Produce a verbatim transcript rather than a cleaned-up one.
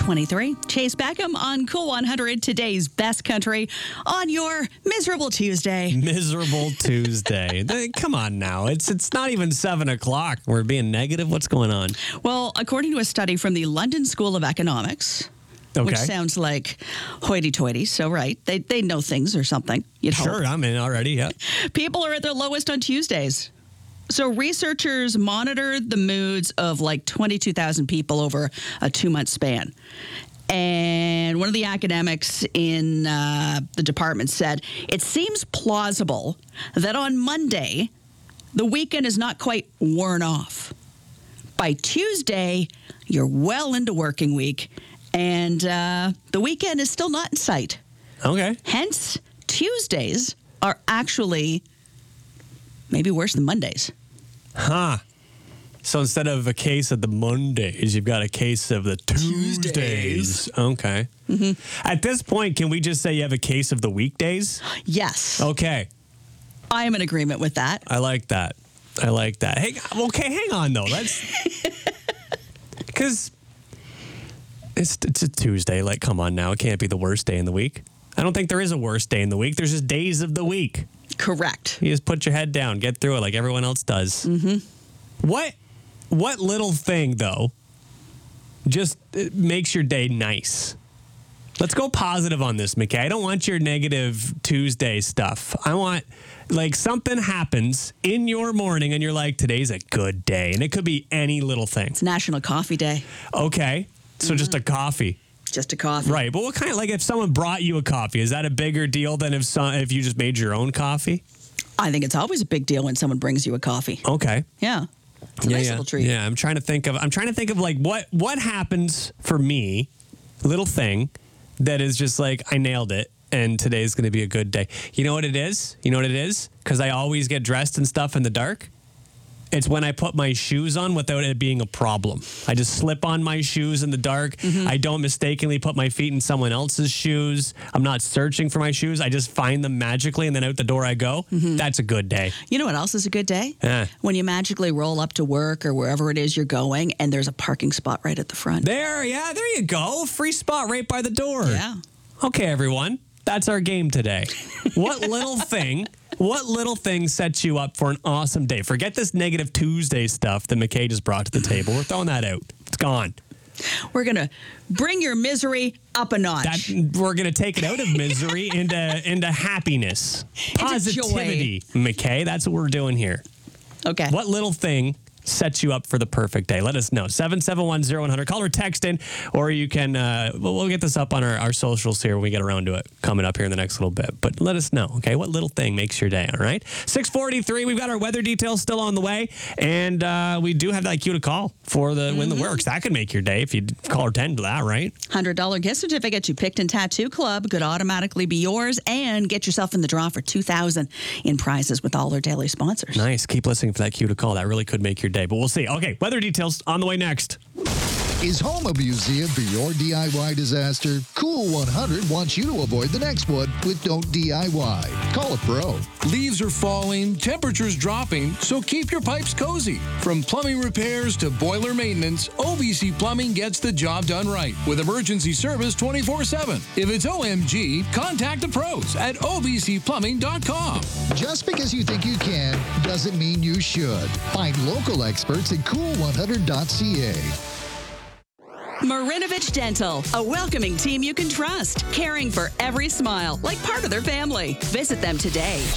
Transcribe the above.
twenty-three. Chase Beckham on Cool one hundred, today's best country on your miserable Tuesday. Miserable Tuesday. Come on now. It's it's not even seven o'clock. We're being negative. What's going on? Well, according to a study from the London School of Economics, Okay. which sounds like hoity-toity, so right, they, they know things or something, you'd hope. Sure, I'm in already, yeah. People are at their lowest on Tuesdays. So researchers monitored the moods of like twenty-two thousand people over a two-month span. And one of the academics in uh, the department said, it seems plausible that on Monday, the weekend is not quite worn off. By Tuesday, you're well into working week, and uh, the weekend is still not in sight. Okay. Hence, Tuesdays are actually maybe worse than Mondays. Huh. So instead of a case of the Mondays, you've got a case of the Tuesdays. Tuesdays. Okay. Mm-hmm. At this point, can we just say you have a case of the weekdays? Yes. Okay. I am in agreement with that. I like that. I like that. Hey, okay, hang on though. Let's because it's it's a Tuesday. Like, come on now, it can't be the worst day in the week. I don't think there is a worst day in the week. There's just days of the week. Correct. You just put your head down, get through it like everyone else does. Mm-hmm. What what little thing though just it makes your day nice? Let's go positive on this, McKay. I don't want your negative Tuesday stuff. I want, like, something happens in your morning and you're like, today's a good day. And it could be any little thing. It's National Coffee Day. Okay. So mm-hmm. just a coffee. Just a coffee. Right. But what kind of, like, if someone brought you a coffee, is that a bigger deal than if some, if you just made your own coffee? I think it's always a big deal when someone brings you a coffee. Okay. Yeah. It's a yeah, nice yeah. little treat. Yeah. I'm trying to think of, I'm trying to think of, like, what, what happens for me, little thing, that is just like, I nailed it, and today's going to be a good day. You know what it is? You know what it is? Because I always get dressed and stuff in the dark. It's when I put my shoes on without it being a problem. I just slip on my shoes in the dark. Mm-hmm. I don't mistakenly put my feet in someone else's shoes. I'm not searching for my shoes. I just find them magically, and then out the door I go. Mm-hmm. That's a good day. You know what else is a good day? Eh. When you magically roll up to work or wherever it is you're going, and there's a parking spot right at the front. There, yeah, there you go. Free spot right by the door. Yeah. Okay, everyone. That's our game today. What little thing... What little thing sets you up for an awesome day? Forget this negative Tuesday stuff that McKay just brought to the table. We're throwing that out. It's gone. We're going to bring your misery up a notch. That, we're going to take it out of misery into, into happiness. Positivity, McKay. That's what we're doing here. Okay. What little thing sets you up for the perfect day? Let us know. seven seven one zero one hundred. Call or text in, or you can, uh, we'll, we'll get this up on our, our socials here when we get around to it coming up here in the next little bit. But let us know, okay? What little thing makes your day, all right? six forty-three, we've got our weather details still on the way, and uh, we do have that cue to call for the mm-hmm. When the Works. That could make your day if you call or tend to that, right? one hundred dollars gift certificate to Picton Tattoo Club could automatically be yours, and get yourself in the draw for two thousand dollars in prizes with all our daily sponsors. Nice. Keep listening for that cue to call. That really could make your day, but we'll see. Okay, weather details on the way next. Is home a museum for your D I Y disaster? Cool one hundred wants you to avoid the next one with Don't D I Y. Call a pro. Leaves are falling, temperatures dropping, so keep your pipes cozy. From plumbing repairs to boiler maintenance, O B C Plumbing gets the job done right with emergency service twenty-four seven. If it's O M G, contact the pros at O B C plumbing dot com. Just because you think you can doesn't mean you should. Find local experts at cool one hundred dot c a. Marinovich Dental, a welcoming team you can trust, caring for every smile like part of their family. Visit them today.